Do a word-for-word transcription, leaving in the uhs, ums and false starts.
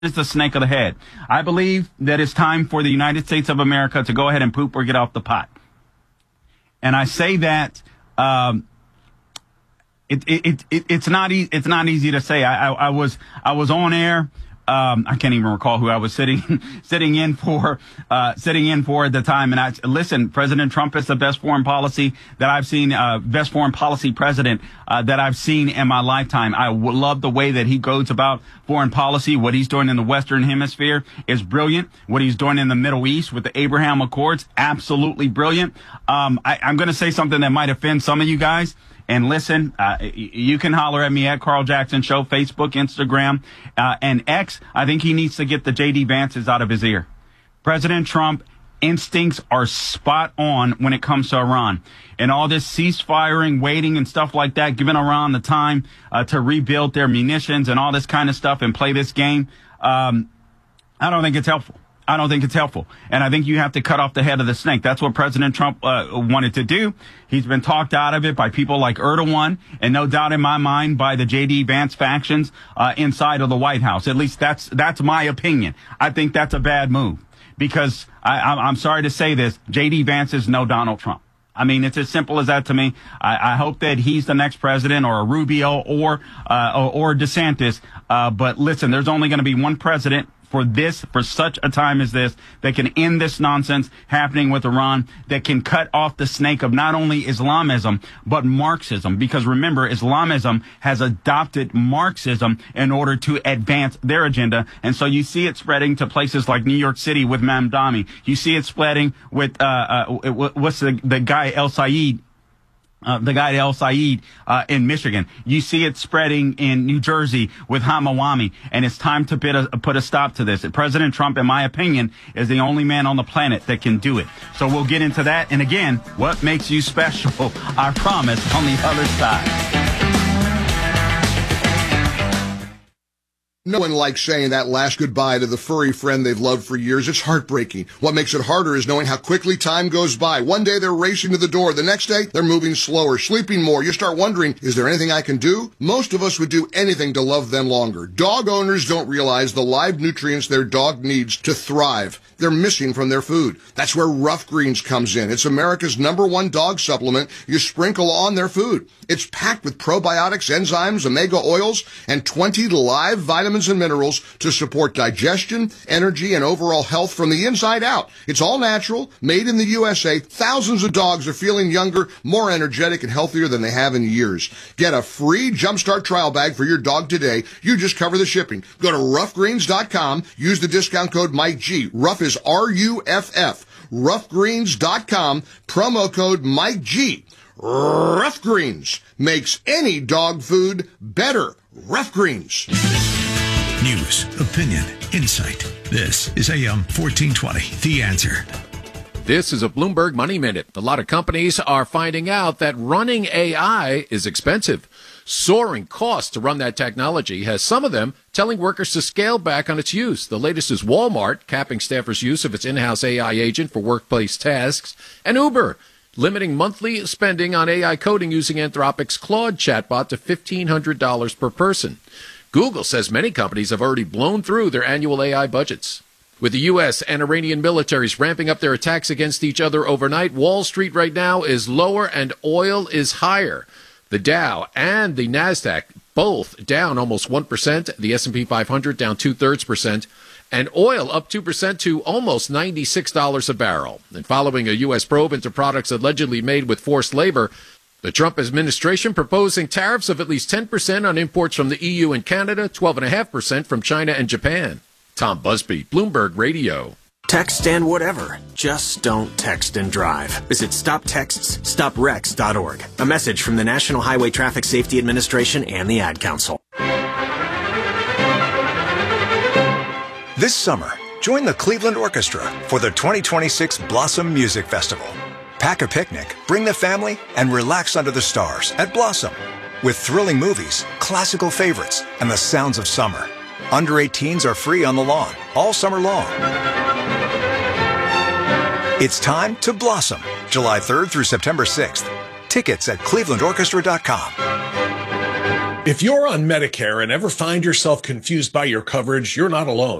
is the snake of the head. I believe that it's time for the United States of America to go ahead and poop or get off the pot. And I say that um, it, it, it, it's not e- it's not easy to say. I, I, I was I was on air. Um, I can't even recall who I was sitting sitting in for uh, sitting in for at the time. And I listen, President Trump is the best foreign policy that I've seen, uh, best foreign policy president uh, that I've seen in my lifetime. I w- love the way that he goes about foreign policy. What he's doing in the Western Hemisphere is brilliant. What he's doing in the Middle East with the Abraham Accords, absolutely brilliant. Um, I, I'm going to say something that might offend some of you guys. And listen, uh, you can holler at me at Carl Jackson Show, Facebook, Instagram, uh, and X. I think he needs to get the J D Vances out of his ear. President Trump instincts are spot on when it comes to Iran. And all this ceasefiring, waiting, and stuff like that, giving Iran the time uh, to rebuild their munitions and all this kind of stuff and play this game, um, I don't think it's helpful. I don't think it's helpful. And I think you have to cut off the head of the snake. That's what President Trump uh, wanted to do. He's been talked out of it by people like Erdogan, and no doubt in my mind by the J D Vance factions uh, inside of the White House. At least that's that's my opinion. I think that's a bad move because I, I'm sorry to say this, J D Vance is no Donald Trump. I mean, it's as simple as that to me. I, I hope that he's the next president, or a Rubio, or uh, or, or DeSantis. Uh, but listen, there's only going to be one president for this, for such a time as this, that can end this nonsense happening with Iran, that can cut off the snake of not only Islamism, but Marxism. Because remember, Islamism has adopted Marxism in order to advance their agenda. And so you see it spreading to places like New York City with Mamdani. You see it spreading with, uh, uh what's the, the guy, El Sayed, Uh, the guy El Sayed uh, in Michigan. You see it spreading in New Jersey with Hamawami, and it's time to put a, put a stop to this. President Trump, in my opinion, is the only man on the planet that can do it. So we'll get into that. And again, what makes you special? I promise, on the other side. No one likes saying that last goodbye to the furry friend they've loved for years. It's heartbreaking. What makes it harder is knowing how quickly time goes by. One day they're racing to the door. The next day they're moving slower, sleeping more. You start wondering, is there anything I can do? Most of us would do anything to love them longer. Dog owners don't realize the live nutrients their dog needs to thrive. They're missing from their food. That's where Rough Greens comes in. It's America's number one dog supplement you sprinkle on their food. It's packed with probiotics, enzymes, omega oils, and twenty live vitamins and minerals to support digestion, energy, and overall health from the inside out. It's all natural, made in the U S A. Thousands of dogs are feeling younger, more energetic, and healthier than they have in years. Get a free Jumpstart trial bag for your dog today. You just cover the shipping. Go to rough greens dot com. Use the discount code Mike G. Rough is R U F F. rough greens dot com. Promo code Mike G. Rough Greens makes any dog food better. Rough Greens. News, opinion, insight. This is A M fourteen twenty, The Answer. This is a Bloomberg Money Minute. A lot of companies are finding out that running A I is expensive. Soaring costs to run that technology has some of them telling workers to scale back on its use. The latest is Walmart capping staffers' use of its in-house A I agent for workplace tasks, and Uber limiting monthly spending on A I coding using Anthropic's Claude chatbot to fifteen hundred dollars per person. Google says many companies have already blown through their annual A I budgets. With the U S and Iranian militaries ramping up their attacks against each other overnight, Wall Street right now is lower and oil is higher. The Dow and the NASDAQ both down almost one percent, the S and P five hundred down two-thirds percent, and oil up two percent to almost ninety-six dollars a barrel. And following a U S probe into products allegedly made with forced labor, the Trump administration proposing tariffs of at least ten percent on imports from the E U and Canada, twelve point five percent from China and Japan. Tom Busby, Bloomberg Radio. Text and whatever. Just don't text and drive. Visit stop texts stop wrecks dot org. A message from the National Highway Traffic Safety Administration and the Ad Council. This summer, join the Cleveland Orchestra for the twenty twenty-six Blossom Music Festival. Pack a picnic, bring the family, and relax under the stars at Blossom. With thrilling movies, classical favorites, and the sounds of summer. Under eighteens are free on the lawn, all summer long. It's time to blossom, July third through September sixth. Tickets at cleveland orchestra dot com. If you're on Medicare and ever find yourself confused by your coverage, you're not alone.